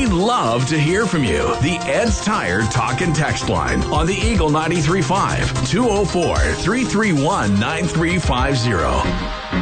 We'd love to hear from you. The Ed's Tire Talk and Text line on the Eagle 93.5, 204-331-9350.